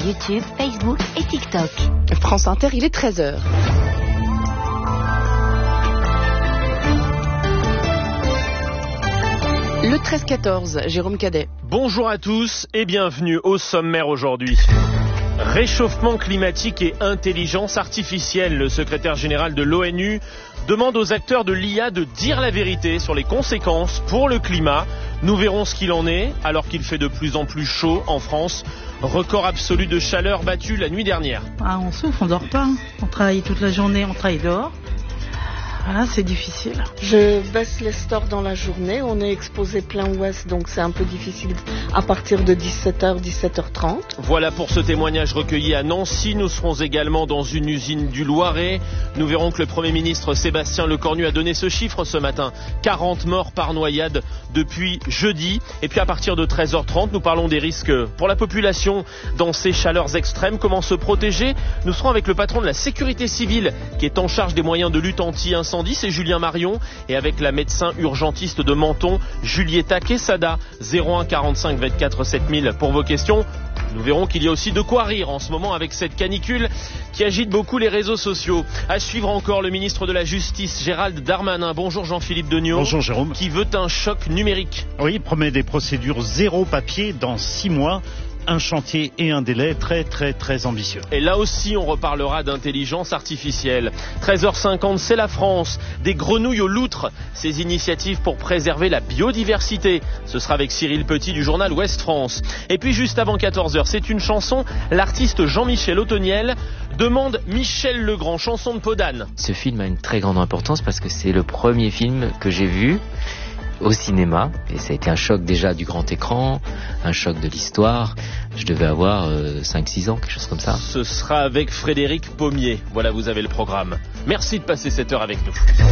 YouTube, Facebook et TikTok. France Inter, il est 13h. Le 13-14, Jérôme Cadet. Bonjour à tous et bienvenue au sommaire aujourd'hui. Réchauffement climatique et intelligence artificielle. Le secrétaire général de l'ONU demande aux acteurs de l'IA de dire la vérité sur les conséquences pour le climat. Nous verrons ce qu'il en est alors qu'il fait de plus en plus chaud en France. Record absolu de chaleur battu la nuit dernière. On souffre, on dort pas. On travaille toute la journée, on travaille dehors. Voilà, c'est difficile. Je baisse les stores dans la journée. On est exposé plein ouest, donc c'est un peu difficile à partir de 17h, 17h30. Voilà pour ce témoignage recueilli à Nancy. Nous serons également dans une usine du Loiret. Nous verrons que le Premier ministre Sébastien Lecornu a donné ce chiffre ce matin. 40 morts par noyade depuis jeudi. Et puis à partir de 13h30, nous parlons des risques pour la population dans ces chaleurs extrêmes. Comment se protéger? Nous serons avec le patron de la sécurité civile qui est en charge des moyens de lutte anti-incendie. C'est Julien Marion, et avec la médecin urgentiste de Menton, Julieta Quesada, 01 45 24 7000 pour vos questions. Nous verrons qu'il y a aussi de quoi rire en ce moment avec cette canicule qui agite beaucoup les réseaux sociaux. À suivre encore le ministre de la Justice, Gérald Darmanin. Bonjour Jean-Philippe Degnaud. Bonjour Jérôme. Qui veut un choc numérique. Oui, il promet des procédures zéro papier dans 6 mois. Un chantier et un délai très ambitieux. Et là aussi, on reparlera d'intelligence artificielle. 13h50, c'est la France. Des grenouilles aux loutres. Ces initiatives pour préserver la biodiversité. Ce sera avec Cyril Petit du journal Ouest France. Et puis juste avant 14h, c'est une chanson. L'artiste Jean-Michel Otoniel demande Michel Legrand, chanson de Podane. Ce film a une très grande importance parce que c'est le premier film que j'ai vu au cinéma, et ça a été un choc déjà du grand écran, un choc de l'histoire. Je devais avoir 5-6 ans, quelque chose comme ça. Ce sera avec Frédéric Pommier. Voilà, vous avez le programme. Merci de passer cette heure avec nous.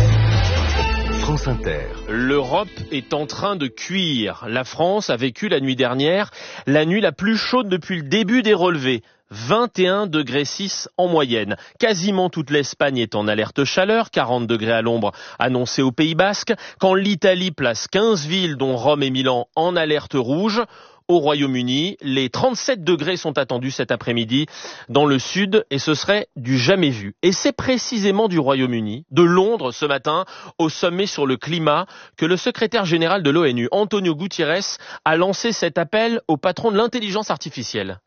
France Inter. L'Europe est en train de cuire. La France a vécu la nuit dernière la nuit la plus chaude depuis le début des relevés. 21,6 degrés en moyenne. Quasiment toute l'Espagne est en alerte chaleur, 40 degrés à l'ombre annoncé au Pays Basque, quand l'Italie place 15 villes dont Rome et Milan en alerte rouge. Au Royaume-Uni, les 37 degrés sont attendus cet après-midi dans le sud et ce serait du jamais vu. Et c'est précisément du Royaume-Uni, de Londres ce matin, au sommet sur le climat, que le secrétaire général de l'ONU, Antonio Guterres, a lancé cet appel au patron de l'intelligence artificielle.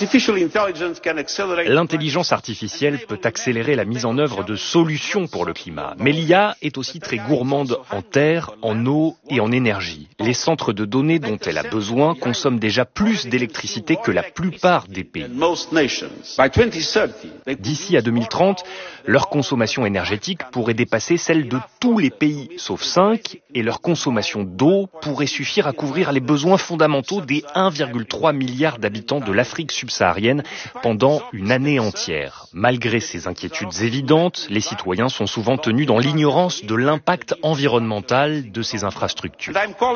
L'intelligence artificielle peut accélérer la mise en œuvre de solutions pour le climat, mais l'IA est aussi très gourmande en terre, en eau et en énergie. Les centres de données dont elle a besoin consomment déjà plus d'électricité que la plupart des pays. D'ici à 2030, leur consommation énergétique pourrait dépasser celle de tous les pays, sauf 5, et leur consommation d'eau pourrait suffire à couvrir les besoins fondamentaux des 1,3 milliard d'habitants de l'Afrique subsaharienne pendant une année entière. Malgré ces inquiétudes évidentes, les citoyens sont souvent tenus dans l'ignorance de l'impact environnemental de ces infrastructures.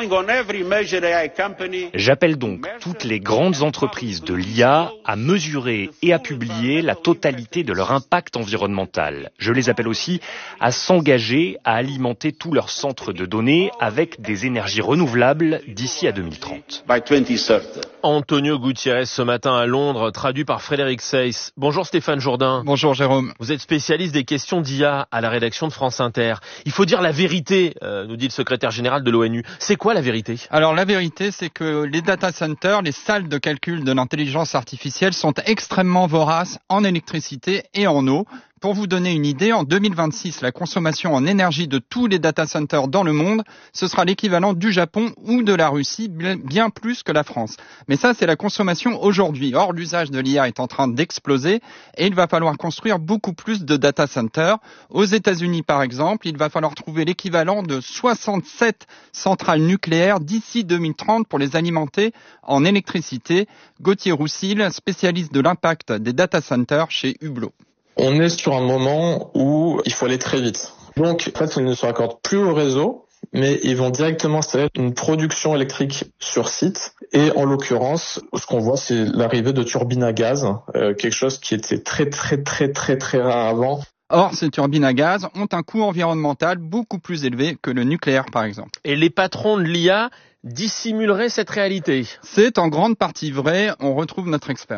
J'appelle donc toutes les grandes entreprises de l'IA à mesurer et à publier la totalité de leur impact environnemental. Je les appelle aussi à s'engager à alimenter tous leurs centres de données avec des énergies renouvelables d'ici à 2030. Antonio Guterres ce matin à Londres, traduit par Frédéric Seyss. Bonjour Stéphane Jourdain. Bonjour Jérôme. Vous êtes spécialiste des questions d'IA à la rédaction de France Inter. Il faut dire la vérité, nous dit le secrétaire général de l'ONU. C'est quoi la vérité? Alors la vérité, c'est que les data centers, les salles de calcul de l'intelligence artificielle sont extrêmement voraces en électricité et en eau. Pour vous donner une idée, en 2026, la consommation en énergie de tous les data centers dans le monde, ce sera l'équivalent du Japon ou de la Russie, bien plus que la France. Mais ça, c'est la consommation aujourd'hui. Or, l'usage de l'IA est en train d'exploser et il va falloir construire beaucoup plus de data centers. Aux États-Unis, par exemple, il va falloir trouver l'équivalent de 67 centrales nucléaires d'ici 2030 pour les alimenter en électricité. Gauthier Roussil, spécialiste de l'impact des data centers chez Hublot. On est sur un moment où il faut aller très vite. Donc, en fait, ils ne se raccordent plus au réseau, mais ils vont directement installer une production électrique sur site. Et en l'occurrence, ce qu'on voit, c'est l'arrivée de turbines à gaz, quelque chose qui était très rare avant. Or, ces turbines à gaz ont un coût environnemental beaucoup plus élevé que le nucléaire, par exemple. Et les patrons de l'IA dissimuleraient cette réalité? C'est en grande partie vrai, on retrouve notre expert.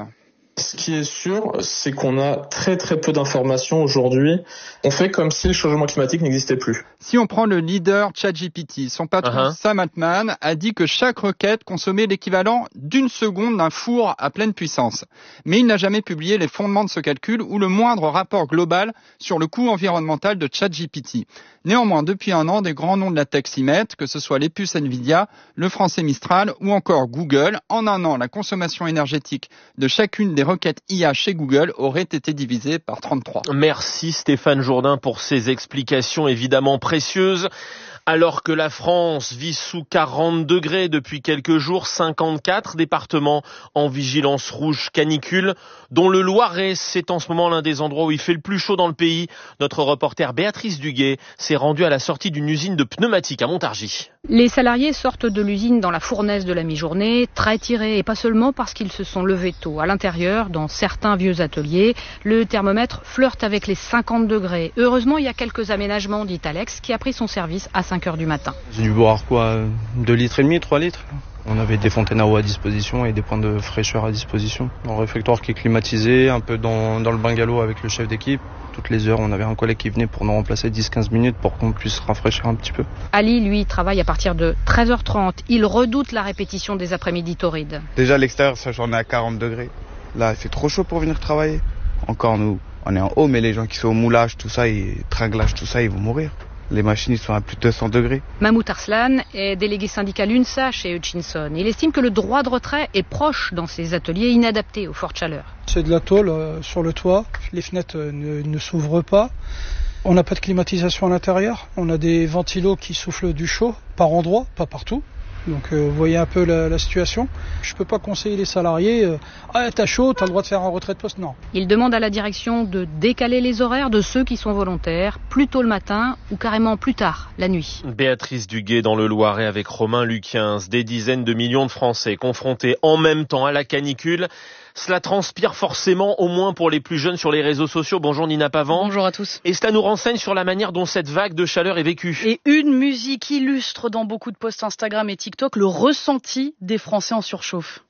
Ce qui est sûr, c'est qu'on a très très peu d'informations aujourd'hui. On fait comme si le changement climatique n'existait plus. Si on prend le leader ChatGPT, son patron Sam Altman a dit que chaque requête consommait l'équivalent d'1 seconde d'un four à pleine puissance. Mais il n'a jamais publié les fondements de ce calcul ou le moindre rapport global sur le coût environnemental de ChatGPT. Néanmoins, depuis un an, des grands noms de la tech s'y mettent, que ce soit les puces Nvidia, le français Mistral ou encore Google. En un an, la consommation énergétique de chacune des requêtes IA chez Google aurait été divisée par 33. Merci Stéphane Jourdain pour ces explications évidemment précieuses. Alors que la France vit sous 40 degrés depuis quelques jours, 54 départements en vigilance rouge canicule, dont le Loiret, c'est en ce moment l'un des endroits où il fait le plus chaud dans le pays. Notre reporter Béatrice Duguet s'est rendue à la sortie d'une usine de pneumatiques à Montargis. Les salariés sortent de l'usine dans la fournaise de la mi-journée, très tirés, et pas seulement parce qu'ils se sont levés tôt. À l'intérieur, dans certains vieux ateliers, le thermomètre flirte avec les 50 degrés. Heureusement, il y a quelques aménagements, dit Alex, qui a pris son service à 5h du matin. J'ai dû boire 2,5 litres, 3 litres. On avait des fontaines à eau à disposition et des points de fraîcheur à disposition. Dans le réfectoire qui est climatisé, un peu dans le bungalow avec le chef d'équipe. Toutes les heures, on avait un collègue qui venait pour nous remplacer 10-15 minutes pour qu'on puisse rafraîchir un petit peu. Ali, lui, travaille à partir de 13h30. Il redoute la répétition des après-midi torrides. Déjà, à l'extérieur, ça j'en est à 40 degrés. Là, c'est trop chaud pour venir travailler. Encore nous, on est en haut, mais les gens qui sont au moulage, tout ça, et tringlage, tout ça, ils vont mourir. Les machines, ils sont à plus de 200 degrés. Mahmoud Arslan est délégué syndical UNSA chez Hutchinson. Il estime que le droit de retrait est proche dans ces ateliers inadaptés aux fortes chaleurs. C'est de la tôle sur le toit. Les fenêtres ne s'ouvrent pas. On n'a pas de climatisation à l'intérieur. On a des ventilos qui soufflent du chaud par endroits, pas partout. Donc vous voyez un peu la situation. Je ne peux pas conseiller les salariés t'as chaud, t'as le droit de faire un retrait de poste. Non. Il demande à la direction de décaler les horaires de ceux qui sont volontaires, plus tôt le matin ou carrément plus tard, la nuit. Béatrice Duguet dans le Loiret avec Romain Luquins. Des dizaines de millions de Français confrontés en même temps à la canicule. Cela transpire forcément, au moins pour les plus jeunes, sur les réseaux sociaux. Bonjour Nina Pavan. Bonjour à tous. Et cela nous renseigne sur la manière dont cette vague de chaleur est vécue. Et une musique illustre dans beaucoup de posts Instagram et TikTok le ressenti des Français en surchauffe.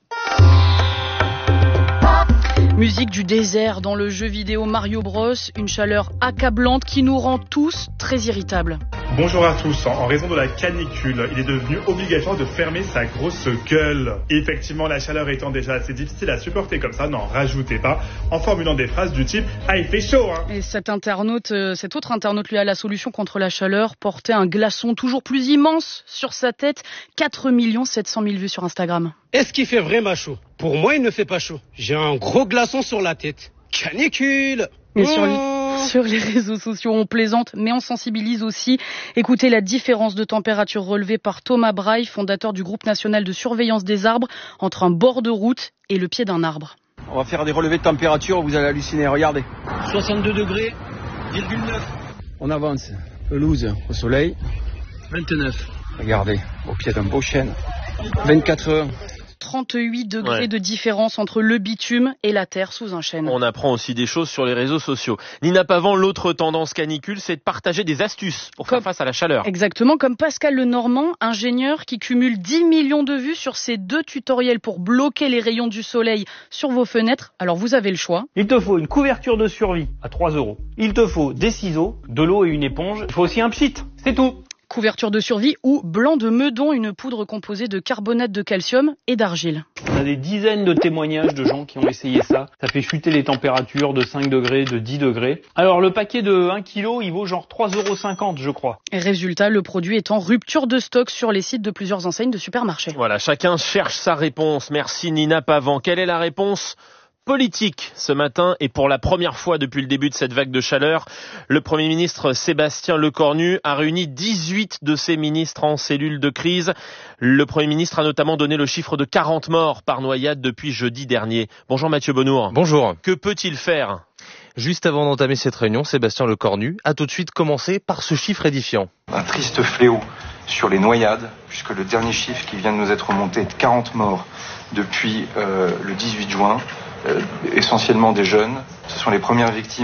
Musique du désert dans le jeu vidéo Mario Bros, une chaleur accablante qui nous rend tous très irritables. Bonjour à tous. En raison de la canicule, il est devenu obligatoire de fermer sa grosse gueule. Et effectivement, la chaleur étant déjà assez difficile à supporter comme ça, n'en rajoutez pas en formulant des phrases du type « Ah, il fait chaud hein !» Et cet autre internaute lui a la solution contre la chaleur, porter un glaçon toujours plus immense sur sa tête. 4 700 000 vues sur Instagram. Est-ce qu'il fait vraiment chaud ? Pour moi, il ne fait pas chaud. J'ai un gros glaçon sur la tête. Canicule ! Et sur les réseaux sociaux, on plaisante, mais on sensibilise aussi. Écoutez la différence de température relevée par Thomas Braille, fondateur du groupe national de surveillance des arbres, entre un bord de route et le pied d'un arbre. On va faire des relevés de température, vous allez halluciner, regardez. 62 degrés, 9. On avance. Pelouse au soleil. 29. Regardez, au pied d'un beau chêne. 24 heures. 38 degrés de différence entre le bitume et la terre sous un chêne. On apprend aussi des choses sur les réseaux sociaux. Nina Pavan, l'autre tendance canicule, c'est de partager des astuces pour faire face à la chaleur. Exactement, comme Pascal Lenormand, ingénieur qui cumule 10 millions de vues sur ses 2 tutoriels pour bloquer les rayons du soleil sur vos fenêtres. Alors vous avez le choix. Il te faut une couverture de survie à 3 €. Il te faut des ciseaux, de l'eau et une éponge. Il faut aussi un pchit, c'est tout. Couverture de survie ou blanc de meudon, une poudre composée de carbonate de calcium et d'argile. On a des dizaines de témoignages de gens qui ont essayé ça. Ça fait chuter les températures de 5 degrés, de 10 degrés. Alors le paquet de 1 kg, il vaut genre 3,50 €, je crois. Et résultat, le produit est en rupture de stock sur les sites de plusieurs enseignes de supermarchés. Voilà, chacun cherche sa réponse. Merci Nina Pavan. Quelle est la réponse politique ce matin, et pour la première fois depuis le début de cette vague de chaleur, le Premier ministre Sébastien Lecornu a réuni 18 de ses ministres en cellule de crise. Le Premier ministre a notamment donné le chiffre de 40 morts par noyade depuis jeudi dernier. Bonjour Mathieu Bonnour. Bonjour. Que peut-il faire ? Juste avant d'entamer cette réunion, Sébastien Lecornu a tout de suite commencé par ce chiffre édifiant. Un triste fléau sur les noyades, puisque le dernier chiffre qui vient de nous être remonté est de 40 morts depuis le 18 juin. Essentiellement des jeunes. Ce sont les premières victimes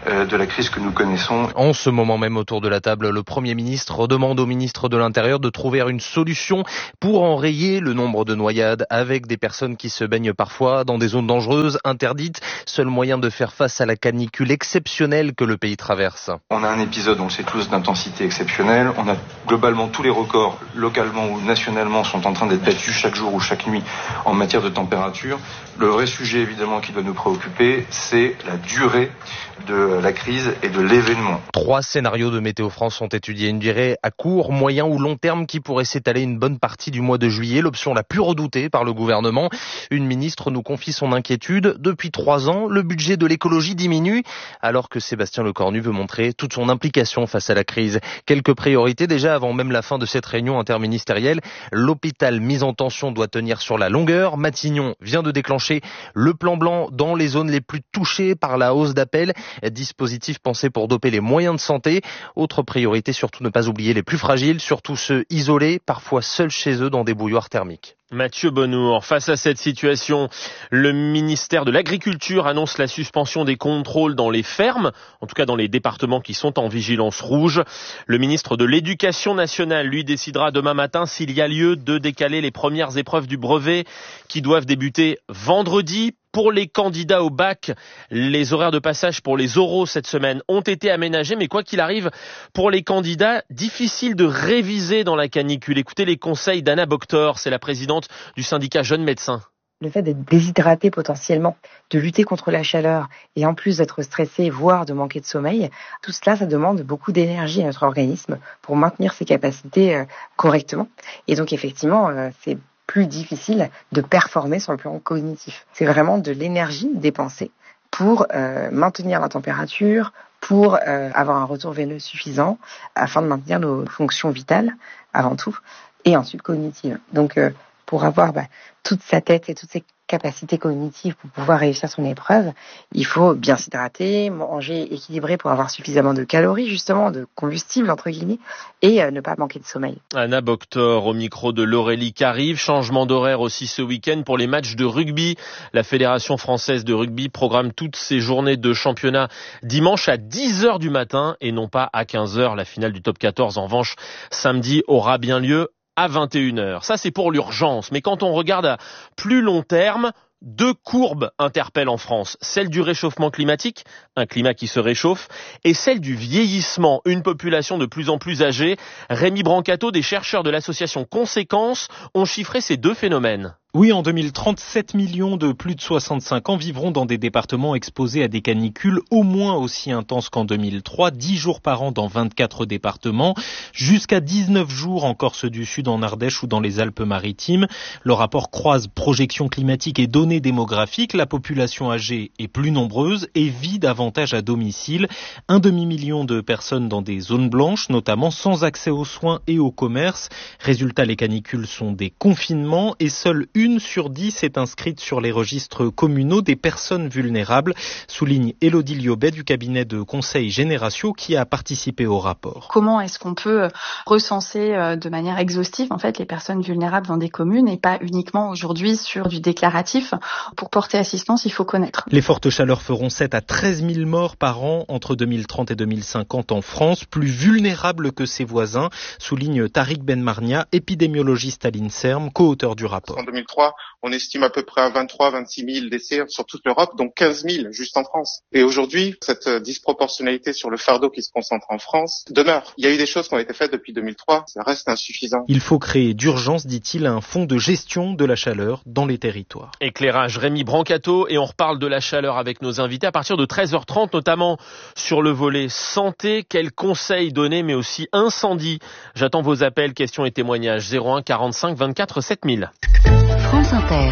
de la crise que nous connaissons. En ce moment même, autour de la table, le Premier ministre demande au ministre de l'Intérieur de trouver une solution pour enrayer le nombre de noyades avec des personnes qui se baignent parfois dans des zones dangereuses, interdites. Seul moyen de faire face à la canicule exceptionnelle que le pays traverse. On a un épisode, on le sait tous, d'intensité exceptionnelle. On a globalement tous les records, localement ou nationalement, sont en train d'être battus chaque jour ou chaque nuit en matière de température. Le vrai sujet, évidemment, qui doit nous préoccuper, c'est la durée de la crise et de l'événement. 3 scénarios de Météo France sont étudiés. Une durée à court, moyen ou long terme qui pourrait s'étaler une bonne partie du mois de juillet. L'option la plus redoutée par le gouvernement. Une ministre nous confie son inquiétude. Depuis 3 ans, le budget de l'écologie diminue, alors que Sébastien Lecornu veut montrer toute son implication face à la crise. Quelques priorités déjà avant même la fin de cette réunion interministérielle. L'hôpital mis en tension doit tenir sur la longueur. Matignon vient de déclencher le plan blanc dans les zones les plus touchées par la hausse d'appels. Dispositif pensé pour doper les moyens de santé. Autre priorité, surtout ne pas oublier les plus fragiles, surtout ceux isolés, parfois seuls chez eux dans des bouilloires thermiques. Mathieu Bonnour, face à cette situation, le ministère de l'Agriculture annonce la suspension des contrôles dans les fermes, en tout cas dans les départements qui sont en vigilance rouge. Le ministre de l'Éducation nationale, lui, décidera demain matin s'il y a lieu de décaler les premières épreuves du brevet qui doivent débuter vendredi. Pour les candidats au bac, les horaires de passage pour les oraux cette semaine ont été aménagés, mais quoi qu'il arrive, pour les candidats, difficile de réviser dans la canicule. Écoutez les conseils d'Anna Boctor, c'est la présidente du syndicat Jeunes Médecins. Le fait d'être déshydraté potentiellement, de lutter contre la chaleur et en plus d'être stressé, voire de manquer de sommeil, tout cela, ça demande beaucoup d'énergie à notre organisme pour maintenir ses capacités correctement. Et donc effectivement, c'est plus difficile de performer sur le plan cognitif. C'est vraiment de l'énergie dépensée pour maintenir la température, pour avoir un retour veineux suffisant, afin de maintenir nos fonctions vitales avant tout, et ensuite cognitives. Donc pour avoir toute sa tête et toutes ses capacités cognitives pour pouvoir réussir son épreuve, il faut bien s'hydrater, manger équilibré pour avoir suffisamment de calories, justement, de combustible, entre guillemets, et ne pas manquer de sommeil. Anna Boctor au micro de Laurélie Carive. Changement d'horaire aussi ce week-end pour les matchs de rugby. La Fédération française de rugby programme toutes ses journées de championnat dimanche à 10h du matin et non pas à 15h. La finale du top 14, en revanche, samedi, aura bien lieu à 21h. Ça, c'est pour l'urgence. Mais quand on regarde à plus long terme, 2 courbes interpellent en France. Celle du réchauffement climatique, un climat qui se réchauffe, et celle du vieillissement, une population de plus en plus âgée. Rémi Brancato, des chercheurs de l'association Conséquences, ont chiffré ces 2 phénomènes. Oui, en 2030, 7 millions de plus de 65 ans vivront dans des départements exposés à des canicules au moins aussi intenses qu'en 2003, 10 jours par an dans 24 départements, jusqu'à 19 jours en Corse du Sud, en Ardèche ou dans les Alpes-Maritimes. Le rapport croise projections climatiques et données démographiques. La population âgée est plus nombreuse et vit davantage à domicile. 1 demi-million de personnes dans des zones blanches, notamment sans accès aux soins et au commerce. Résultat, les canicules sont des confinements et seule 1 sur 10 est inscrite sur les registres communaux des personnes vulnérables, souligne Élodie Liobet du cabinet de conseil Génératio qui a participé au rapport. Comment est-ce qu'on peut recenser de manière exhaustive en fait les personnes vulnérables dans des communes et pas uniquement aujourd'hui sur du déclaratif? Pour porter assistance, il faut connaître. Les fortes chaleurs feront 7 à 13 000 morts par an entre 2030 et 2050 en France, plus vulnérables que ses voisins, souligne Tariq Benmarnia, épidémiologiste à l'INSERM, co-auteur du rapport. En 2003, on estime à peu près à 23-26 000 décès sur toute l'Europe, donc 15 000 juste en France. Et aujourd'hui, cette disproportionnalité sur le fardeau qui se concentre en France demeure. Il y a eu des choses qui ont été faites depuis 2003, ça reste insuffisant. Il faut créer d'urgence, dit-il, un fonds de gestion de la chaleur dans les territoires. Éclairage, Rémi Brancato, et on reparle de la chaleur avec nos invités à partir de 13h30, notamment sur le volet santé. Quels conseils donner, mais aussi incendie? J'attends vos appels, questions et témoignages. 01 45 24 7000. France Inter,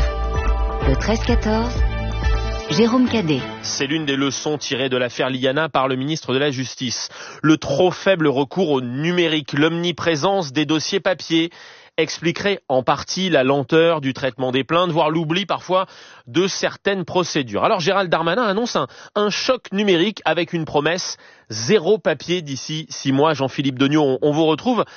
le 13-14, Jérôme Cadet. C'est l'une des leçons tirées de l'affaire Liana par le ministre de la Justice. Le trop faible recours au numérique, l'omniprésence des dossiers papier expliquerait en partie la lenteur du traitement des plaintes, voire l'oubli parfois de certaines procédures. Alors Gérald Darmanin annonce un choc numérique avec une promesse, 0 papier d'ici 6 mois. Jean-Philippe Degnaud, on vous retrouve.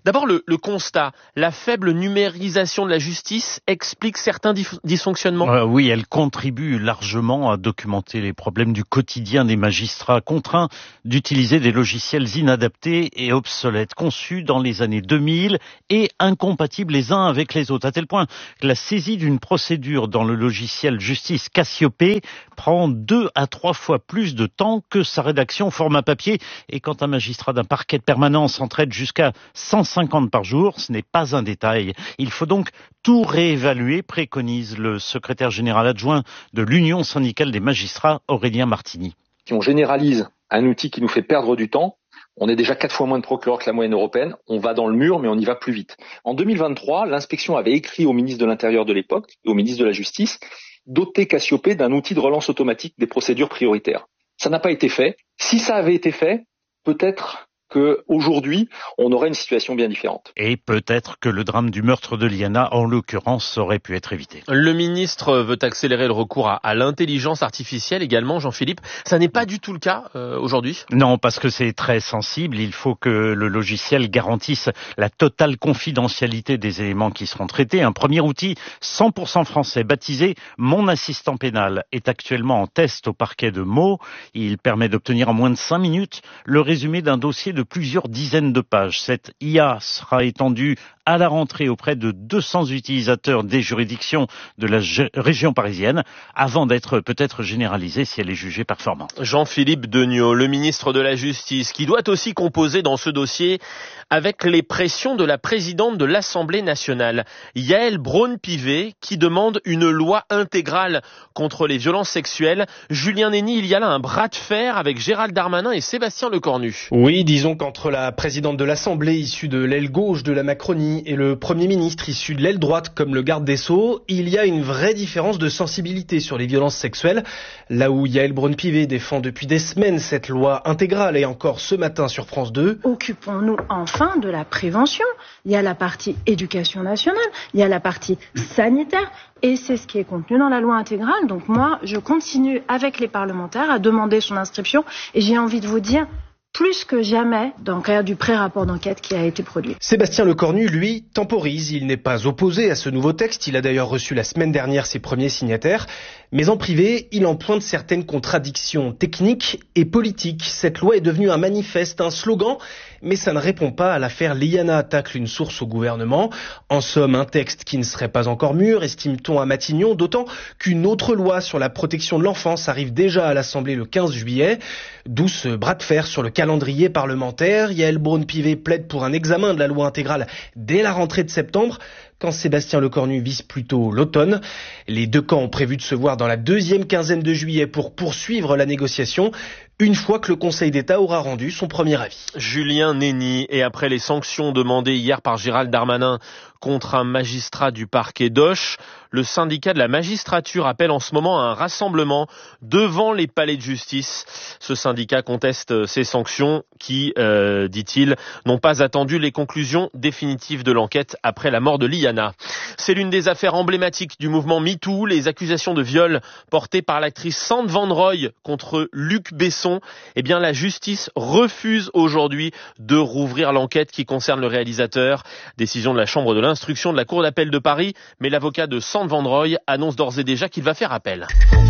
D'abord, le constat, la faible numérisation de la justice explique certains dysfonctionnements. Oui, elle contribue largement à documenter les problèmes du quotidien des magistrats contraints d'utiliser des logiciels inadaptés et obsolètes, conçus dans les années 2000 et incompatibles les uns avec les autres, à tel point que la saisie d'une procédure dans le logiciel Justice Cassiopée prend 2 à 3 fois plus de temps que sa rédaction au format papier. Et quand un magistrat d'un parquet de permanence en traite jusqu'à 150 par jour, ce n'est pas un détail. Il faut donc tout réévaluer, préconise le secrétaire général adjoint de l'Union syndicale des magistrats, Aurélien Martini. Si on généralise un outil qui nous fait perdre du temps, on est déjà 4 fois moins de procureurs que la moyenne européenne, on va dans le mur mais on y va plus vite. En 2023, l'inspection avait écrit au ministre de l'Intérieur de l'époque et au ministre de la Justice doter Cassiopée d'un outil de relance automatique des procédures prioritaires. Ça n'a pas été fait. Si ça avait été fait, peut-être qu'aujourd'hui, on aurait une situation bien différente. Et peut-être que le drame du meurtre de Liana, en l'occurrence, aurait pu être évité. Le ministre veut accélérer le recours à l'intelligence artificielle également, Jean-Philippe. Ça n'est pas du tout le cas aujourd'hui ? Non, parce que c'est très sensible. Il faut que le logiciel garantisse la totale confidentialité des éléments qui seront traités. Un premier outil 100% français, baptisé Mon Assistant Pénal, est actuellement en test au parquet de Meaux. Il permet d'obtenir en moins de 5 minutes le résumé d'un dossier de plusieurs dizaines de pages. Cette IA sera étendue à la rentrée auprès de 200 utilisateurs des juridictions de la région parisienne, avant d'être peut-être généralisée si elle est jugée performante. Jean-Philippe Degnaud, le ministre de la Justice, qui doit aussi composer dans ce dossier avec les pressions de la présidente de l'Assemblée nationale, Yaël Braun-Pivet, qui demande une loi intégrale contre les violences sexuelles. Julien Nény, il y a là un bras de fer avec Gérald Darmanin et Sébastien Lecornu. Oui, disons qu'entre la présidente de l'Assemblée, issue de l'aile gauche de la Macronie, et le Premier ministre, issu de l'aile droite comme le garde des Sceaux, il y a une vraie différence de sensibilité sur les violences sexuelles. Là où Yaël Braun-Pivet défend depuis des semaines cette loi intégrale et encore ce matin sur France 2. Occupons-nous enfin de la prévention. Il y a la partie éducation nationale, il y a la partie sanitaire. Et c'est ce qui est contenu dans la loi intégrale. Donc moi, je continue avec les parlementaires à demander son inscription. Et j'ai envie de vous dire, plus que jamais dans le cadre du pré-rapport d'enquête qui a été produit. Sébastien Lecornu, lui, temporise. Il n'est pas opposé à ce nouveau texte. Il a d'ailleurs reçu la semaine dernière ses premiers signataires. Mais en privé, il en pointe certaines contradictions techniques et politiques. Cette loi est devenue un manifeste, un slogan, mais ça ne répond pas à l'affaire Liana, tacle une source au gouvernement. En somme, un texte qui ne serait pas encore mûr, estime-t-on à Matignon, d'autant qu'une autre loi sur la protection de l'enfance arrive déjà à l'Assemblée le 15 juillet. D'où ce bras de fer sur le calendrier parlementaire. Yaël Braun-Pivet plaide pour un examen de la loi intégrale dès la rentrée de septembre, quand Sébastien Lecornu vise plutôt l'automne. Les deux camps ont prévu de se voir dans la deuxième quinzaine de juillet pour poursuivre la négociation, une fois que le Conseil d'État aura rendu son premier avis. Julien Nény, et après les sanctions demandées hier par Gérald Darmanin contre un magistrat du parquet d'Auch, le syndicat de la magistrature appelle en ce moment à un rassemblement devant les palais de justice. Ce syndicat conteste ces sanctions qui, dit-il, n'ont pas attendu les conclusions définitives de l'enquête après la mort de Liana. C'est l'une des affaires emblématiques du mouvement MeToo, les accusations de viol portées par l'actrice Sand Van Roy contre Luc Besson. Eh bien, la justice refuse aujourd'hui de rouvrir l'enquête qui concerne le réalisateur. Décision de la chambre de l'instruction de la Cour d'appel de Paris, mais l'avocat de Sand Van Roy annonce d'ores et déjà qu'il va faire appel.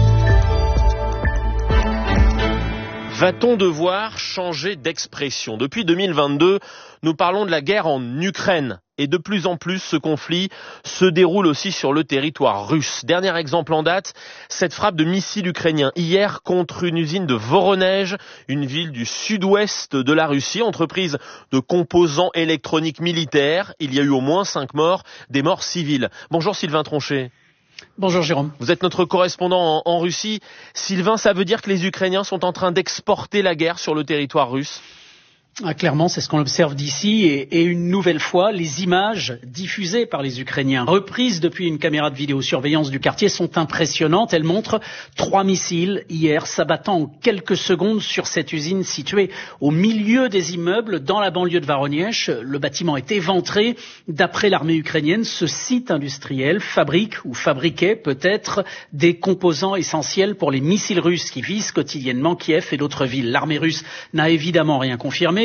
Va-t-on devoir changer d'expression ? Depuis 2022, nous parlons de la guerre en Ukraine. Et de plus en plus, ce conflit se déroule aussi sur le territoire russe. Dernier exemple en date, cette frappe de missiles ukrainiens hier contre une usine de Voronezh, une ville du sud-ouest de la Russie, entreprise de composants électroniques militaires. Il y a eu au moins 5 morts, des morts civiles. Bonjour Sylvain Tronchet. Bonjour Jérôme. Vous êtes notre correspondant en Russie. Sylvain, ça veut dire que les Ukrainiens sont en train d'exporter la guerre sur le territoire russe ? Clairement, c'est ce qu'on observe d'ici et une nouvelle fois, les images diffusées par les Ukrainiens, reprises depuis une caméra de vidéosurveillance du quartier, sont impressionnantes. Elles montrent 3 missiles hier s'abattant en quelques secondes sur cette usine située au milieu des immeubles dans la banlieue de Voronezh. Le bâtiment est éventré. D'après l'armée ukrainienne, ce site industriel fabrique ou fabriquait peut-être des composants essentiels pour les missiles russes qui visent quotidiennement Kiev et d'autres villes. L'armée russe n'a évidemment rien confirmé.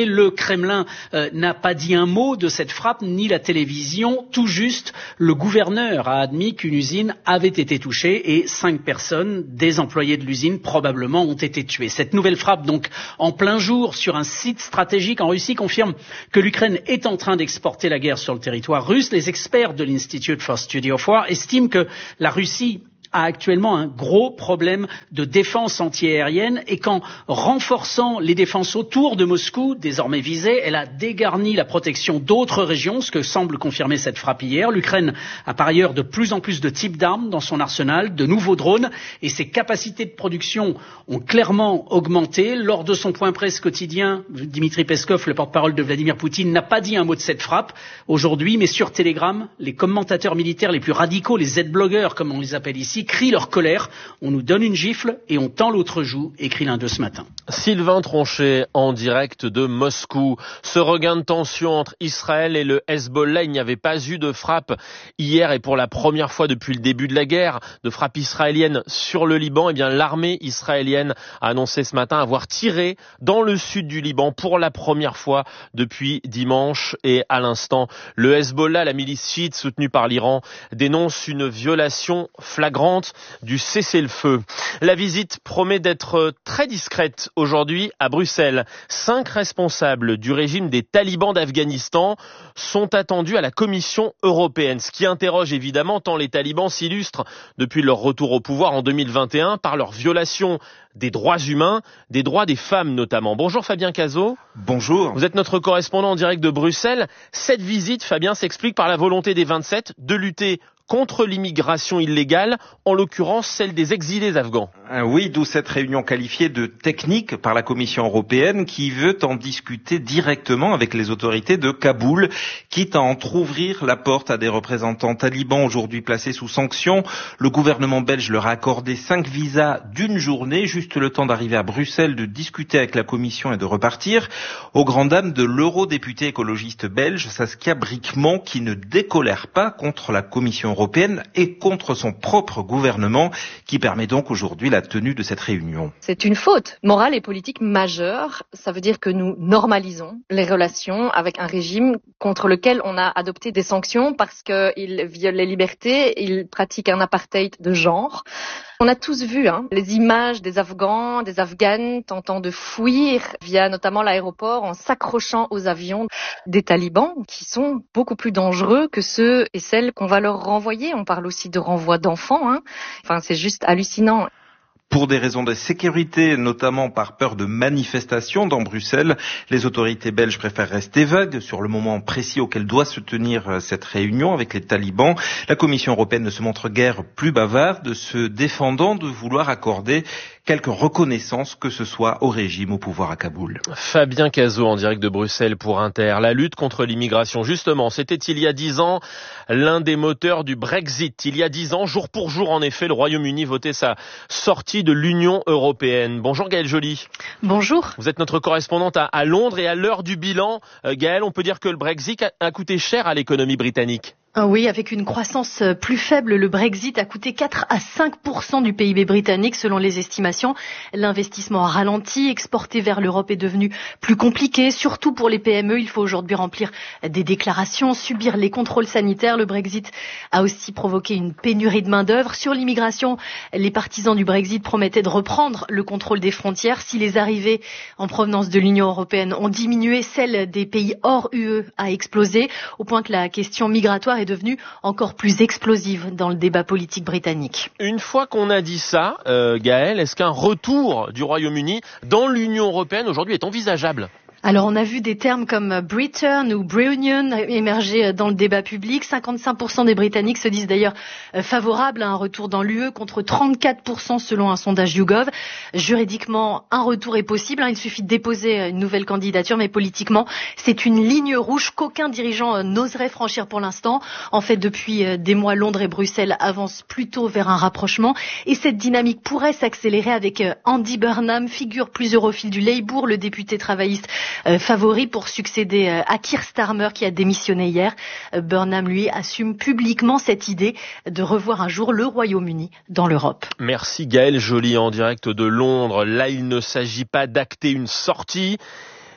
journée. Le Kremlin n'a pas dit un mot de cette frappe, ni la télévision. Tout juste, le gouverneur a admis qu'une usine avait été touchée et 5 personnes, des employés de l'usine, probablement ont été tuées. Cette nouvelle frappe, donc, en plein jour, sur un site stratégique en Russie, confirme que l'Ukraine est en train d'exporter la guerre sur le territoire russe. Les experts de l'Institute for Study of War estiment que la Russie a actuellement un gros problème de défense antiaérienne et qu'en renforçant les défenses autour de Moscou, désormais visée, elle a dégarni la protection d'autres régions, ce que semble confirmer cette frappe hier. L'Ukraine a par ailleurs de plus en plus de types d'armes dans son arsenal, de nouveaux drones, et ses capacités de production ont clairement augmenté. Lors de son point presse quotidien, Dmitri Peskov, le porte-parole de Vladimir Poutine, n'a pas dit un mot de cette frappe aujourd'hui, mais sur Telegram, les commentateurs militaires les plus radicaux, les Z-blogueurs comme on les appelle ici, crient leur colère. On nous donne une gifle et on tend l'autre joue, écrit l'un d'eux ce matin. Sylvain Tronchet en direct de Moscou. Ce regain de tension entre Israël et le Hezbollah, il n'y avait pas eu de frappe hier et pour la première fois depuis le début de la guerre, de frappe israélienne sur le Liban. Eh bien, l'armée israélienne a annoncé ce matin avoir tiré dans le sud du Liban pour la première fois depuis dimanche. Et à l'instant, le Hezbollah, la milice chiite soutenue par l'Iran, dénonce une violation flagrante du cessez-le-feu. La visite promet d'être très discrète aujourd'hui à Bruxelles. 5 responsables du régime des talibans d'Afghanistan sont attendus à la Commission européenne, ce qui interroge évidemment tant les talibans s'illustrent depuis leur retour au pouvoir en 2021 par leur violation des droits humains, des droits des femmes notamment. Bonjour Fabien Cazot. Bonjour. Vous êtes notre correspondant en direct de Bruxelles. Cette visite, Fabien, s'explique par la volonté des 27 de lutter contre l'immigration illégale, en l'occurrence celle des exilés afghans. Oui, d'où cette réunion qualifiée de technique par la Commission européenne qui veut en discuter directement avec les autorités de Kaboul, quitte à entrouvrir la porte à des représentants talibans aujourd'hui placés sous sanction. Le gouvernement belge leur a accordé 5 visas d'une journée, juste le temps d'arriver à Bruxelles, de discuter avec la Commission et de repartir, aux grandes dames de l'eurodéputé écologiste belge Saskia Brikman, qui ne décolère pas contre la Commission européenne et contre son propre gouvernement, qui permet donc aujourd'hui la tenue de cette réunion. C'est une faute morale et politique majeure. Ça veut dire que nous normalisons les relations avec un régime contre lequel on a adopté des sanctions parce qu'il viole les libertés, il pratique un apartheid de genre. On a tous vu les images des Afghans, des Afghanes tentant de fuir via notamment l'aéroport en s'accrochant aux avions des talibans qui sont beaucoup plus dangereux que ceux et celles qu'on va leur renvoyer. On parle aussi de renvoi d'enfants. Enfin, c'est juste hallucinant. Pour des raisons de sécurité, notamment par peur de manifestations dans Bruxelles, les autorités belges préfèrent rester vagues sur le moment précis auquel doit se tenir cette réunion avec les talibans. La Commission européenne ne se montre guère plus bavarde, se défendant de vouloir accorder quelque reconnaissance que ce soit au régime au pouvoir à Kaboul. Fabien Cazot en direct de Bruxelles pour Inter. La lutte contre l'immigration, justement, c'était il y a 10 ans l'un des moteurs du Brexit. Il y a 10 ans, jour pour jour, en effet, le Royaume-Uni votait sa sortie de l'Union européenne. Bonjour Gaëlle Joly. Bonjour. Vous êtes notre correspondante à Londres et à l'heure du bilan. Gaëlle, on peut dire que le Brexit a coûté cher à l'économie britannique. Oui, avec une croissance plus faible, le Brexit a coûté 4 à 5% du PIB britannique selon les estimations. L'investissement a ralenti, exporter vers l'Europe est devenu plus compliqué, surtout pour les PME. Il faut aujourd'hui remplir des déclarations, subir les contrôles sanitaires. Le Brexit a aussi provoqué une pénurie de main-d'œuvre. Sur l'immigration, les partisans du Brexit promettaient de reprendre le contrôle des frontières. Si les arrivées en provenance de l'Union européenne ont diminué, celle des pays hors UE a explosé, au point que la question migratoire est devenue encore plus explosive dans le débat politique britannique. Une fois qu'on a dit ça, Gaëlle, est-ce qu'un retour du Royaume-Uni dans l'Union européenne aujourd'hui est envisageable ? Alors on a vu des termes comme Britain ou Reunion émerger dans le débat public. 55% des Britanniques se disent d'ailleurs favorables à un retour dans l'UE contre 34% selon un sondage YouGov. Juridiquement, un retour est possible. Il suffit de déposer une nouvelle candidature, mais politiquement, c'est une ligne rouge qu'aucun dirigeant n'oserait franchir pour l'instant. En fait, depuis des mois, Londres et Bruxelles avancent plutôt vers un rapprochement. Et cette dynamique pourrait s'accélérer avec Andy Burnham, figure plus europhile du Labour, le député travailliste favori pour succéder à Keir Starmer qui a démissionné hier. Burnham, lui, assume publiquement cette idée de revoir un jour le Royaume-Uni dans l'Europe. Merci Gaëlle Joly en direct de Londres. Là, il ne s'agit pas d'acter une sortie,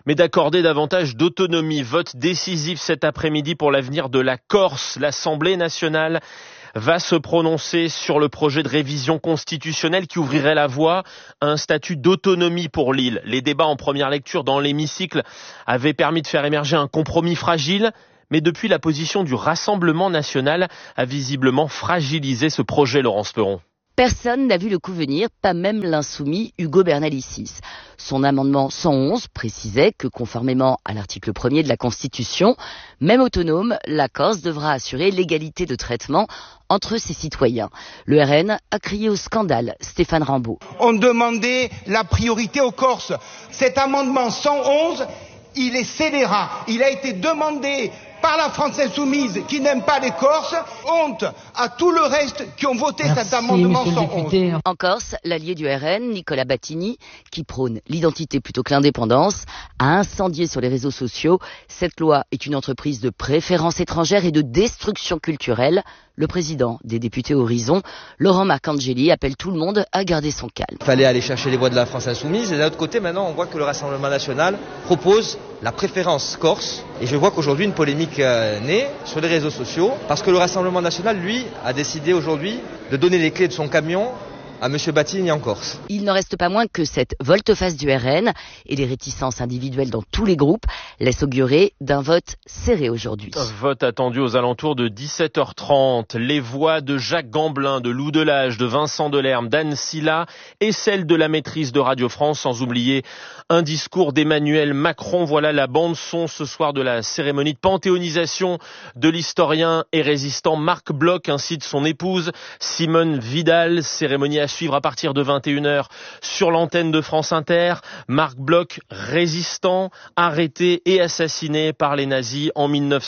mais d'accorder davantage d'autonomie. Vote décisif cet après-midi pour l'avenir de la Corse. L'Assemblée nationale va se prononcer sur le projet de révision constitutionnelle qui ouvrirait la voie à un statut d'autonomie pour l'île. Les débats en première lecture dans l'hémicycle avaient permis de faire émerger un compromis fragile, mais depuis la position du Rassemblement national a visiblement fragilisé ce projet, Laurence Perron. Personne n'a vu le coup venir, pas même l'insoumis Ugo Bernalicis. Son amendement 111 précisait que, conformément à l'article 1er de la Constitution, même autonome, la Corse devra assurer l'égalité de traitement entre ses citoyens. Le RN a crié au scandale. Stéphane Rambaud. On demandait la priorité aux Corses. Cet amendement 111, il est scélérat. Il a été demandé par la France insoumise qui n'aime pas les Corses, honte à tout le reste qui ont voté cet amendement 111. En Corse, l'allié du RN, Nicolas Battini, qui prône l'identité plutôt que l'indépendance, a incendié sur les réseaux sociaux. Cette loi est une entreprise de préférence étrangère et de destruction culturelle. Le président des députés Horizon, Laurent Marcangeli, appelle tout le monde à garder son calme. Il fallait aller chercher les voix de la France insoumise et d'un autre côté, maintenant, on voit que le Rassemblement national propose la préférence corse. Et je vois qu'aujourd'hui, une polémique naît sur les réseaux sociaux parce que le Rassemblement national, lui, a décidé aujourd'hui de donner les clés de son camion à M. Battini en Corse. Il n'en reste pas moins que cette volte-face du RN et les réticences individuelles dans tous les groupes laissent augurer d'un vote serré aujourd'hui. Vote attendu aux alentours de 17h30. Les voix de Jacques Gamblin, de Lou Delage, de Vincent Delerme, d'Anne Silla et celles de la maîtrise de Radio France, sans oublier un discours d'Emmanuel Macron. Voilà la bande-son ce soir de la cérémonie de panthéonisation de l'historien et résistant Marc Bloch ainsi de son épouse Simone Vidal. Cérémonie à suivre à partir de 21h sur l'antenne de France Inter. Marc Bloch, résistant, arrêté et assassiné par les nazis en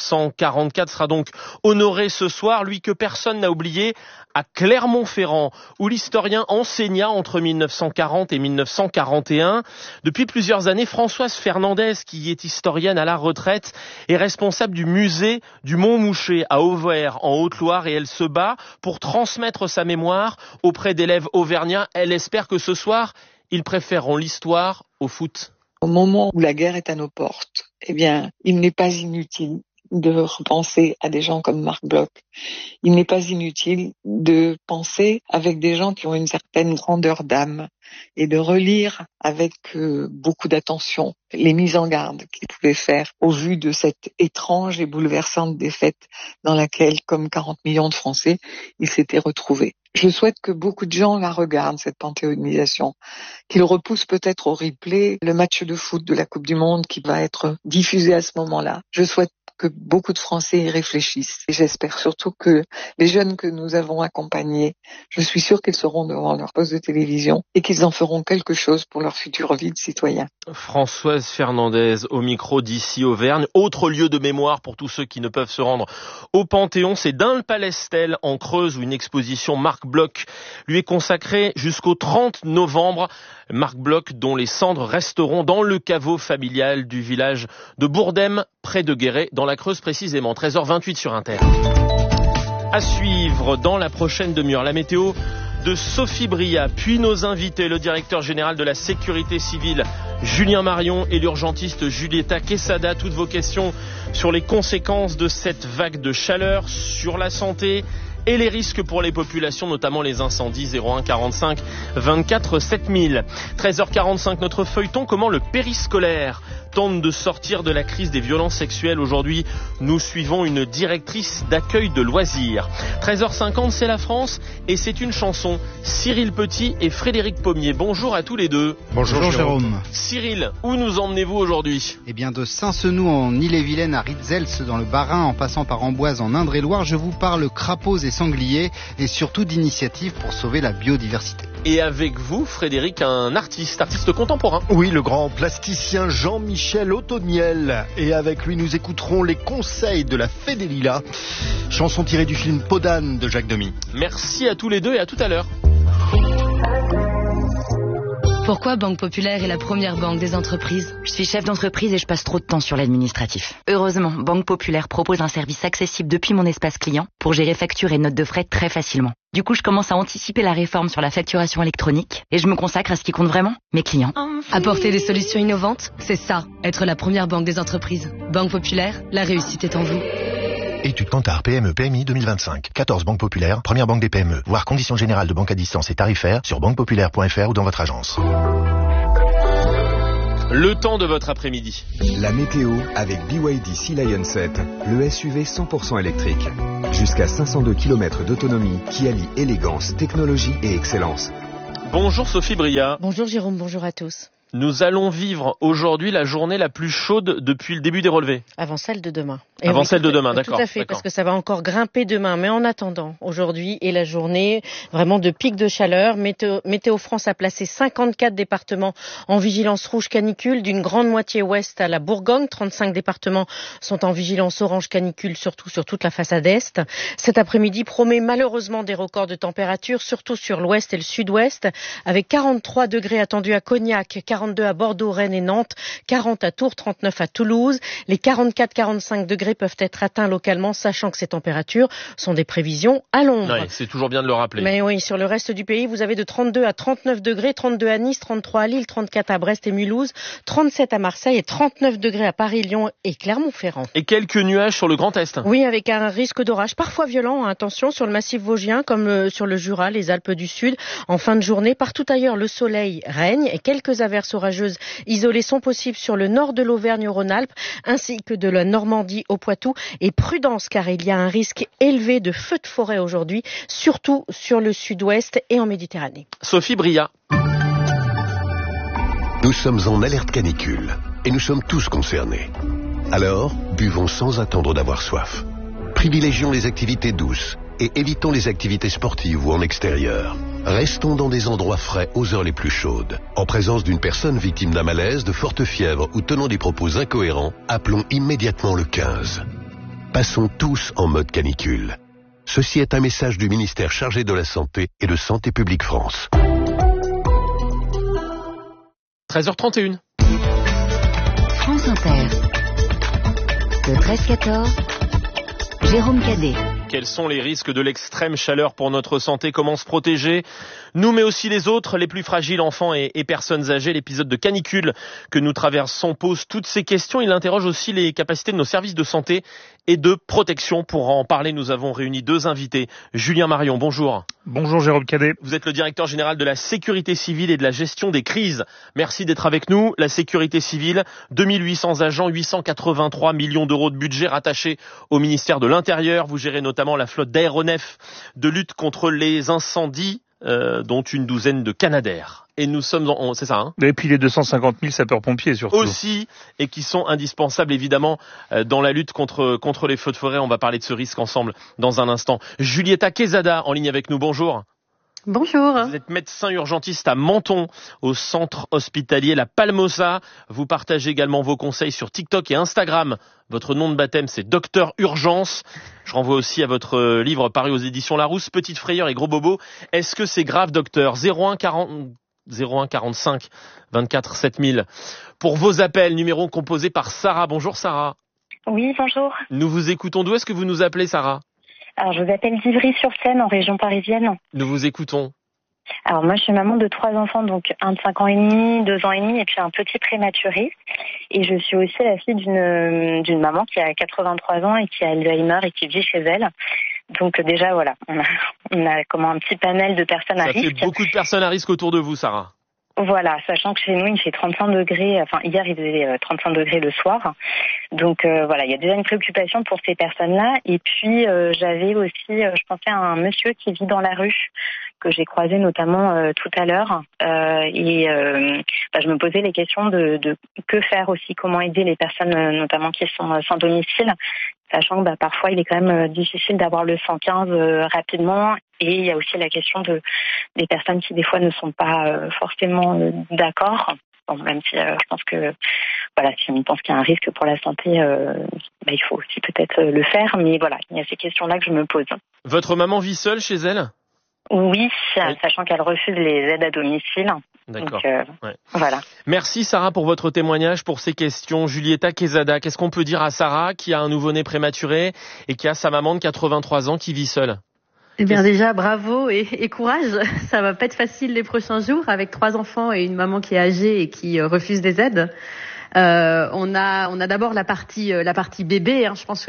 1944, sera donc honoré ce soir, lui que personne n'a oublié, à Clermont-Ferrand, où l'historien enseigna entre 1940 et 1941. Depuis plusieurs années, Françoise Fernandez, qui est historienne à la retraite, est responsable du musée du Mont-Mouchet à Auvers, en Haute-Loire, et elle se bat pour transmettre sa mémoire auprès d'élèves auvergnats. Elle espère que ce soir, ils préféreront l'histoire au foot. Au moment où la guerre est à nos portes, eh bien, il n'est pas inutile de repenser à des gens comme Marc Bloch. Il n'est pas inutile de penser avec des gens qui ont une certaine grandeur d'âme et de relire avec beaucoup d'attention les mises en garde qu'ils pouvaient faire au vu de cette étrange et bouleversante défaite dans laquelle, comme 40 millions de Français, ils s'étaient retrouvés. Je souhaite que beaucoup de gens la regardent, cette panthéonisation, qu'ils repoussent peut-être au replay le match de foot de la Coupe du Monde qui va être diffusé à ce moment-là. Je souhaite que beaucoup de Français y réfléchissent. Et j'espère surtout que les jeunes que nous avons accompagnés, je suis sûre qu'ils seront devant leur poste de télévision et qu'ils en feront quelque chose pour leur future vie de citoyen. Françoise Fernandez au micro d'ici Auvergne. Autre lieu de mémoire pour tous ceux qui ne peuvent se rendre au Panthéon, c'est Dun-le-Palestel en Creuse où une exposition Marc Bloch lui est consacrée jusqu'au 30 novembre. Marc Bloch dont les cendres resteront dans le caveau familial du village de Bourdem près de Guéret dans la Creuse précisément. 13h28 sur Inter. À suivre dans la prochaine demi-heure la météo de Sophie Bria, puis nos invités, le directeur général de la sécurité civile Julien Marion et l'urgentiste Julieta Quesada. Toutes vos questions sur les conséquences de cette vague de chaleur sur la santé et les risques pour les populations, notamment les incendies. 01 45 24 7000. 13h45, notre feuilleton, comment le périscolaire tente de sortir de la crise des violences sexuelles. Aujourd'hui, nous suivons une directrice d'accueil de loisirs. 13h50, c'est la France et c'est une chanson. Cyril Petit et Frédéric Pommier. Bonjour à tous les deux. Bonjour Jérôme. Cyril, où nous emmenez-vous aujourd'hui ? Eh bien, de Saint-Senou en Ille-et-Vilaine à Ritzels dans le Bas-Rhin, en passant par Amboise en Indre-et-Loire, je vous parle crapauds et sangliers et surtout d'initiatives pour sauver la biodiversité. Et avec vous, Frédéric, un artiste contemporain. Oui, le grand plasticien Jean-Michel Autoniel. Et avec lui, nous écouterons les conseils de la Fée des Lilas, chanson tirée du film Podane de Jacques Demy. Merci à tous les deux et à tout à l'heure. Pourquoi Banque Populaire est la première banque des entreprises? Je suis chef d'entreprise et je passe trop de temps sur l'administratif. Heureusement, Banque Populaire propose un service accessible depuis mon espace client pour gérer factures et notes de frais très facilement. Du coup, je commence à anticiper la réforme sur la facturation électronique et je me consacre à ce qui compte vraiment, mes clients. Apporter des solutions innovantes, c'est ça, être la première banque des entreprises. Banque Populaire, la réussite est en vous. Étude Kantar PME PMI 2025. 14 banques populaires, première banque des PME. Voir conditions générales de banque à distance et tarifaires sur banquepopulaire.fr ou dans votre agence. Le temps de votre après-midi. La météo avec BYD Sea Lion 7, le SUV 100% électrique. Jusqu'à 502 km d'autonomie qui allie élégance, technologie et excellence. Bonjour Sophie Bria. Bonjour Jérôme, bonjour à tous. Nous allons vivre aujourd'hui la journée la plus chaude depuis le début des relevés. Avant celle de demain. Celle de demain, d'accord. Tout à fait, parce que ça va encore grimper demain. Mais en attendant, aujourd'hui est la journée vraiment de pic de chaleur. Météo France a placé 54 départements en vigilance rouge canicule, d'une grande moitié ouest à la Bourgogne. 35 départements sont en vigilance orange canicule, surtout sur toute la façade est. Cet après-midi promet malheureusement des records de température, surtout sur l'ouest et le sud-ouest, avec 43 degrés attendus à Cognac, 42 à Bordeaux, Rennes et Nantes, 40 à Tours, 39 à Toulouse. Les 44-45 degrés peuvent être atteints localement, sachant que ces températures sont des prévisions à l'ombre. Ouais, c'est toujours bien de le rappeler. Mais oui, sur le reste du pays, vous avez de 32 à 39 degrés, 32 à Nice, 33 à Lille, 34 à Brest et Mulhouse, 37 à Marseille et 39 degrés à Paris, Lyon et Clermont-Ferrand. Et quelques nuages sur le Grand Est. Oui, avec un risque d'orage parfois violent, attention, sur le massif vosgien comme sur le Jura, les Alpes du Sud. En fin de journée, partout ailleurs, le soleil règne et quelques averses orageuses isolées sont possibles sur le nord de l'Auvergne-Rhône-Alpes ainsi que de la Normandie au Poitou. Et prudence car il y a un risque élevé de feux de forêt aujourd'hui, surtout sur le sud-ouest et en Méditerranée. Sophie Bria. Nous sommes en alerte canicule et nous sommes tous concernés. Alors, buvons sans attendre d'avoir soif. Privilégions les activités douces et évitons les activités sportives ou en extérieur. Restons dans des endroits frais aux heures les plus chaudes. En présence d'une personne victime d'un malaise, de forte fièvre ou tenant des propos incohérents, appelons immédiatement le 15. Passons tous en mode canicule. Ceci est un message du ministère chargé de la Santé et de Santé publique France. 13h31. France Inter. Le 13-14. Jérôme Cadet. Quels sont les risques de l'extrême chaleur pour notre santé? Comment se protéger? Nous, mais aussi les autres, les plus fragiles, enfants et personnes âgées. L'épisode de canicule que nous traversons pose toutes ces questions. Il interroge aussi les capacités de nos services de santé et de protection. Pour en parler, nous avons réuni deux invités. Julien Marion, bonjour. Bonjour Jérôme Cadet. Vous êtes le directeur général de la sécurité civile et de la gestion des crises. Merci d'être avec nous. La sécurité civile, 2800 agents, 883 millions d'euros de budget rattachés au ministère de l'Intérieur. Vous gérez notamment la flotte d'aéronefs de lutte contre les incendies, dont une douzaine de Canadair. Et nous sommes c'est ça, hein? Et puis les 250 000 sapeurs-pompiers surtout. Aussi, et qui sont indispensables évidemment dans la lutte contre les feux de forêt. On va parler de ce risque ensemble dans un instant. Julieta Quezada en ligne avec nous, bonjour. Bonjour. Vous êtes médecin urgentiste à Menton, au centre hospitalier La Palmosa. Vous partagez également vos conseils sur TikTok et Instagram. Votre nom de baptême, c'est Docteur Urgence. Je renvoie aussi à votre livre paru aux éditions Larousse, Petite frayeur et gros bobo. Est-ce que c'est grave, docteur? 01 45 24 7000. Pour vos appels, numéro composé par Sarah. Bonjour Sarah. Oui, bonjour. Nous vous écoutons. D'où est-ce que vous nous appelez, Sarah? Alors, je vous appelle d'Ivry-sur-Seine, en région parisienne. Nous vous écoutons. Alors, moi, je suis maman de 3 enfants, donc un de 5 ans et demi, 2 ans et demi, et puis un petit prématuré. Et je suis aussi la fille d'une maman qui a 83 ans et qui a Alzheimer et qui vit chez elle. Donc déjà, voilà, on a comme un petit panel de personnes à risque. Ça fait beaucoup de personnes à risque autour de vous, Sarah. Voilà, sachant que chez nous, il fait 35 degrés, enfin hier, il faisait 35 degrés le soir. Donc voilà, il y a déjà une préoccupation pour ces personnes-là. Et puis, j'avais aussi, je pensais à un monsieur qui vit dans la rue, que j'ai croisé notamment tout à l'heure. Je me posais les questions de que faire aussi, comment aider les personnes notamment qui sont sans domicile, sachant que parfois il est quand même difficile d'avoir le 115 rapidement. Et il y a aussi la question des personnes qui des fois ne sont pas forcément d'accord. Bon, même si je pense que voilà, si on pense qu'il y a un risque pour la santé, il faut aussi peut-être le faire. Mais voilà, il y a ces questions-là que je me pose. Votre maman vit seule chez elle ? Oui, sachant qu'elle refuse les aides à domicile. D'accord. Donc, voilà. Merci Sarah pour votre témoignage, pour ces questions. Julieta Quesada, qu'est-ce qu'on peut dire à Sarah qui a un nouveau-né prématuré et qui a sa maman de 83 ans qui vit seule? Eh bien déjà, bravo et courage. Ça va pas être facile les prochains jours avec 3 enfants et une maman qui est âgée et qui refuse des aides. On a d'abord la partie bébé. Je pense que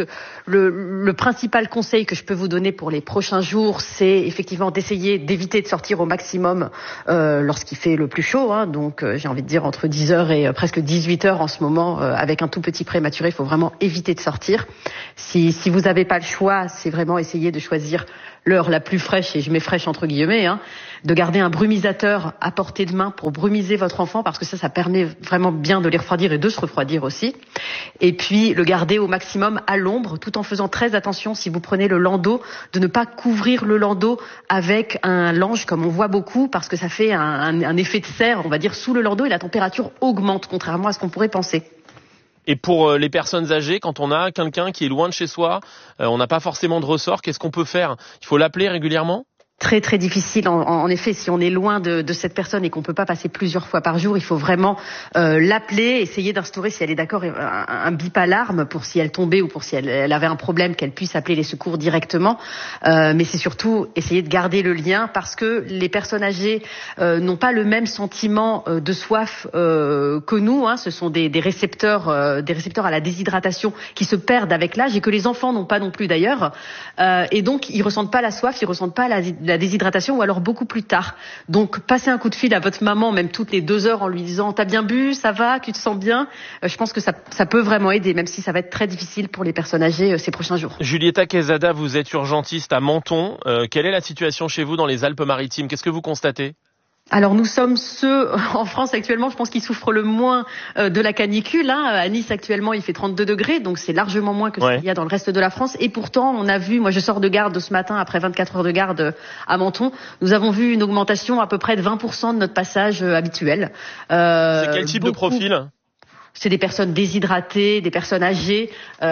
le principal conseil que je peux vous donner pour les prochains jours, c'est effectivement d'essayer d'éviter de sortir au maximum lorsqu'il fait le plus chaud. Donc j'ai envie de dire entre 10h et presque 18h en ce moment. Avec un tout petit prématuré, il faut vraiment éviter de sortir. Si vous n'avez pas le choix, c'est vraiment essayer de choisir l'heure la plus fraîche, et je mets fraîche entre guillemets, de garder un brumisateur à portée de main pour brumiser votre enfant, parce que ça permet vraiment bien de les refroidir et de se refroidir aussi. Et puis le garder au maximum à l'ombre, tout en faisant très attention, si vous prenez le landau, de ne pas couvrir le landau avec un lange comme on voit beaucoup, parce que ça fait un effet de serre, on va dire, sous le landau, et la température augmente, contrairement à ce qu'on pourrait penser. Et pour les personnes âgées, quand on a quelqu'un qui est loin de chez soi, on n'a pas forcément de ressort, qu'est-ce qu'on peut faire? Il faut l'appeler régulièrement? Très très difficile en effet, si on est loin de cette personne et qu'on peut pas passer plusieurs fois par jour, il faut vraiment l'appeler, essayer d'instaurer, si elle est d'accord, un bip alarme pour si elle tombait ou pour si elle avait un problème, qu'elle puisse appeler les secours directement. Mais c'est surtout essayer de garder le lien, parce que les personnes âgées n'ont pas le même sentiment de soif que nous. Ce sont des récepteurs à la déshydratation qui se perdent avec l'âge, et que les enfants n'ont pas non plus d'ailleurs. Et donc ils ressentent pas la soif, ils ressentent pas la déshydratation, ou alors beaucoup plus tard. Donc passez un coup de fil à votre maman, même toutes les 2 heures, en lui disant t'as bien bu, ça va, tu te sens bien. Je pense que ça peut vraiment aider, même si ça va être très difficile pour les personnes âgées ces prochains jours. Julieta Quesada, vous êtes urgentiste à Menton. Quelle est la situation chez vous dans les Alpes-Maritimes? Qu'est-ce que vous constatez? Alors nous sommes ceux en France actuellement, je pense, qui souffrent le moins de la canicule. À Nice actuellement il fait 32 degrés, donc c'est largement moins que ce qu'il y a dans le reste de la France. Et pourtant on a vu, moi je sors de garde ce matin après 24 heures de garde à Menton, nous avons vu une augmentation à peu près de 20% de notre passage habituel. C'est quel type de profil? C'est des personnes déshydratées, des personnes âgées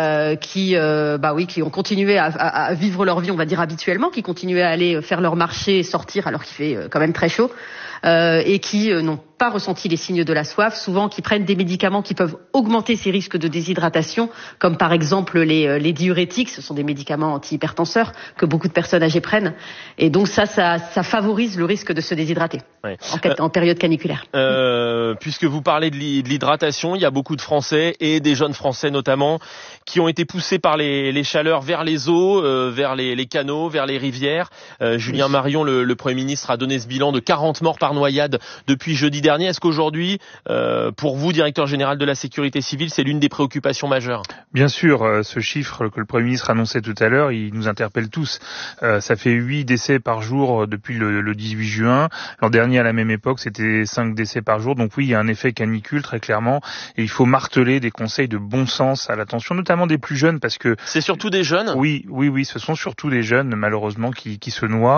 qui ont continué à vivre leur vie, on va dire habituellement, qui continuaient à aller faire leur marché et sortir alors qu'il fait quand même très chaud, et qui n'ont pas ressenti les signes de la soif, souvent qui prennent des médicaments qui peuvent augmenter ces risques de déshydratation, comme par exemple les diurétiques. Ce sont des médicaments antihypertenseurs que beaucoup de personnes âgées prennent, et donc ça favorise le risque de se déshydrater en période caniculaire. Puisque vous parlez de l'hydratation, il y a beaucoup de Français, et des jeunes Français notamment, qui ont été poussés par les chaleurs vers les eaux, vers les canaux, vers les rivières. Julien Marion, le Premier ministre, a donné ce bilan de 40 morts par noyade depuis jeudi dernier. Est-ce qu'aujourd'hui, pour vous, directeur général de la sécurité civile, c'est l'une des préoccupations majeures? Bien sûr, ce chiffre que le Premier ministre annonçait tout à l'heure, il nous interpelle tous. Ça fait 8 décès par jour depuis le 18 juin. L'an dernier, à la même époque, c'était 5 décès par jour. Donc oui, il y a un effet canicule, très clairement. Et il faut marteler des conseils de bon sens à l'attention, notamment des plus jeunes, parce que... C'est surtout des jeunes? Oui, ce sont surtout des jeunes, malheureusement, qui se noient.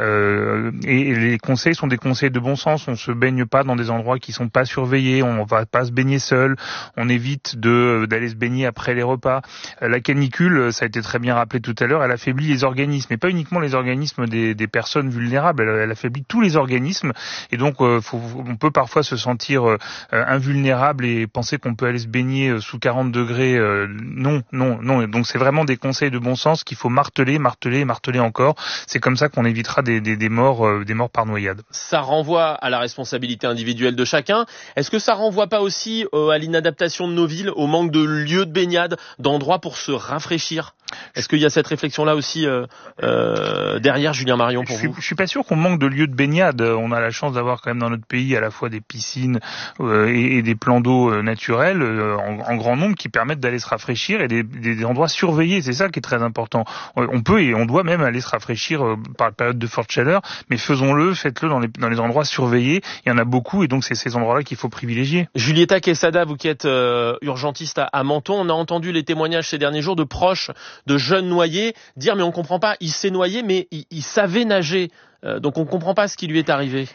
Et les conseils sont des conseils de bon sens. On se baigne pas dans des endroits qui sont pas surveillés, on va pas se baigner seul, on évite d'aller se baigner après les repas. La canicule, ça a été très bien rappelé tout à l'heure, elle affaiblit les organismes, et pas uniquement les organismes des personnes vulnérables, elle affaiblit tous les organismes, et donc on peut parfois se sentir invulnérable et penser qu'on peut aller se baigner sous 40 degrés. Non. Et donc c'est vraiment des conseils de bon sens qu'il faut marteler encore. C'est comme ça qu'on évitera des morts par noyade. Ça renvoie à la responsabilité individuelle de chacun. Est-ce que ça renvoie pas aussi à l'inadaptation de nos villes, au manque de lieux de baignade, d'endroits pour se rafraîchir? Est-ce qu'il y a cette réflexion-là aussi derrière, Julien Marion, pour vous? Je suis pas sûr qu'on manque de lieux de baignade. On a la chance d'avoir quand même dans notre pays à la fois des piscines et des plans d'eau naturels en grand nombre qui permettent d'aller se rafraîchir, et des endroits surveillés. C'est ça qui est très important. On peut et on doit même aller se rafraîchir par la période de forte chaleur, mais faites-le dans les endroits surveillés. Il y en a beaucoup, et donc c'est ces endroits-là qu'il faut privilégier. Julieta Quesada, vous qui êtes urgentiste à Menton, on a entendu les témoignages ces derniers jours de proches de jeunes noyés dire mais on comprend pas, il s'est noyé mais il savait nager, donc on comprend pas ce qui lui est arrivé.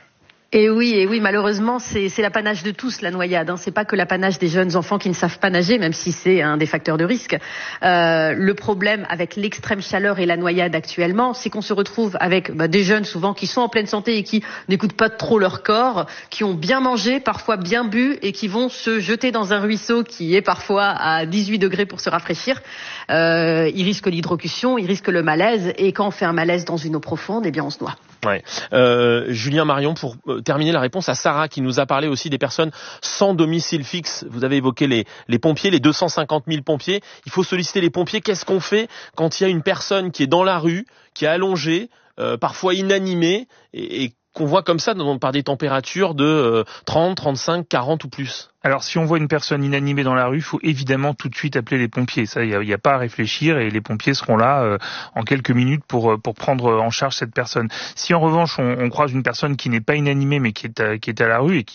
Et oui, malheureusement, c'est l'apanage de tous, la noyade. C'est pas que l'apanage des jeunes enfants qui ne savent pas nager, même si c'est un des facteurs de risque. Le problème avec l'extrême chaleur et la noyade actuellement, c'est qu'on se retrouve avec des jeunes souvent qui sont en pleine santé et qui n'écoutent pas trop leur corps, qui ont bien mangé, parfois bien bu, et qui vont se jeter dans un ruisseau qui est parfois à 18 degrés pour se rafraîchir. Ils risquent l'hydrocution, ils risquent le malaise, et quand on fait un malaise dans une eau profonde, eh bien on se noie. Ouais. Julien Marion, pour terminer la réponse à Sarah qui nous a parlé aussi des personnes sans domicile fixe. Vous avez évoqué les pompiers, les 250 000 pompiers. Il faut solliciter les pompiers. Qu'est-ce qu'on fait quand il y a une personne qui est dans la rue, qui est allongée, parfois inanimée, et qu'on voit comme ça par des températures de 30, 35, 40 ou plus? Alors, si on voit une personne inanimée dans la rue, il faut évidemment tout de suite appeler les pompiers. Ça, il y a pas à réfléchir, et les pompiers seront là en quelques minutes pour prendre en charge cette personne. Si en revanche on croise une personne qui n'est pas inanimée mais qui est à la rue et qui